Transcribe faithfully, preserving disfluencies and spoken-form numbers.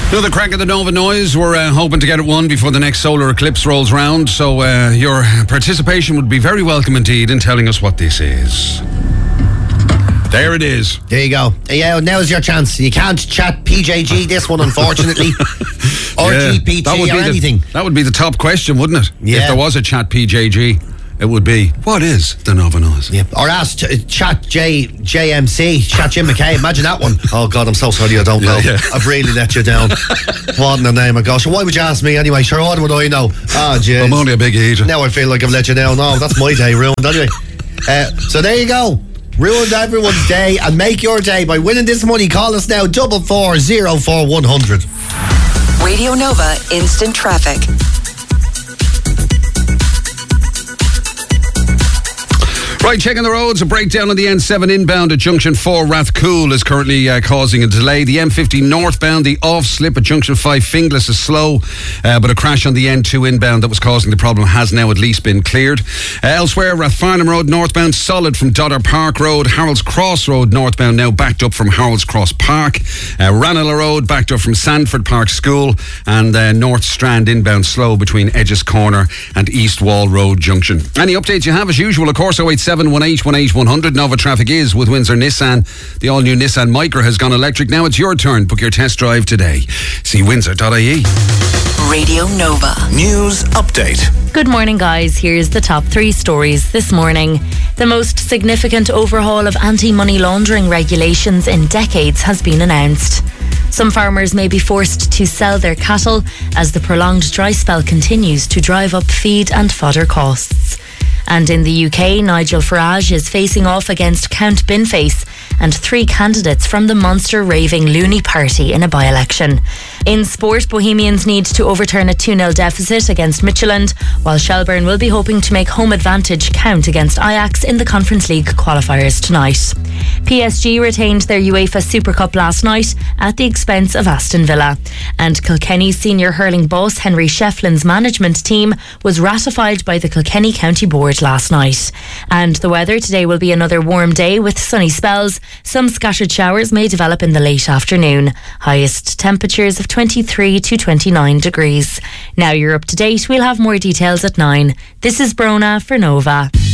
Another crack at the Nova Noise. We're uh, hoping to get it one before the next solar eclipse rolls round, so uh, your participation would be very welcome indeed in telling us what this is. There it is. There you go. Yeah, now's your chance. You can't chat P J G this one, unfortunately. Or Yeah, G P T that would or be the- anything. that would be the top question, wouldn't it? Yeah. If there was a chat P J G, it would be, what is the Nova Noise? Yeah. Or ask ch- chat J, JMC, chat Jim McKay. Imagine that one. Oh, God, I'm so sorry I don't know. Yeah, yeah. I've really let you down. What in the name of gosh? Why would you ask me anyway? Sure, what would I know? Oh, jeez. I'm only a big eater. Now I feel like I've let you down. No, that's my day ruined anyway. Uh, so there you go. Ruined everyone's day, and make your day by winning this money. Call us now, double four zero four one hundred. Radio Nova Instant Traffic. Right, checking the roads. A breakdown on the N seven inbound at Junction four Rathcoole is currently uh, causing a delay. The M fifty northbound, the off-slip at Junction five Finglas is slow, uh, but a crash on the N two inbound that was causing the problem has now at least been cleared. Uh, elsewhere, Rathfarnham Road northbound solid from Dodder Park Road. Harold's Cross Road northbound now backed up from Harold's Cross Park. Uh, Ranelagh Road backed up from Sandford Park School, and uh, North Strand inbound slow between Edges Corner and East Wall Road Junction. Any updates you have as usual, of course, oh eight seven one eight one eight one hundred. Nova Traffic is with Windsor Nissan. The all-new Nissan Micra has gone electric. Now it's your turn. Book your test drive today. See windsor dot I E. Radio Nova. News update. Good morning, guys. Here's the top three stories this morning. The most significant overhaul of anti-money laundering regulations in decades has been announced. Some farmers may be forced to sell their cattle as the prolonged dry spell continues to drive up feed and fodder costs. And in the U K, Nigel Farage is facing off against Count Binface and three candidates from the monster raving loony party in a by-election. In sport, Bohemians need to overturn a two nil deficit against Midtjylland, while Shelbourne will be hoping to make home advantage count against Ajax in the Conference League qualifiers tonight. P S G retained their UEFA Super Cup last night at the expense of Aston Villa. And Kilkenny senior hurling boss Henry Shefflin's management team was ratified by the Kilkenny County Board last night. And the weather today will be another warm day with sunny spells. Some scattered showers may develop in the late afternoon. Highest temperatures of twenty-three to twenty-nine degrees. Now you're up to date. We'll have more details at nine. This is Brona for Nova.